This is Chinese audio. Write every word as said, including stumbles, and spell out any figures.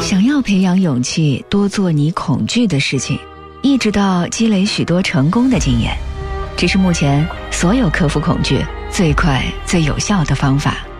想要培养勇气，多做你恐惧的事情，一直到积累许多成功的经验，这是目前所有克服恐惧最快最有效的方法。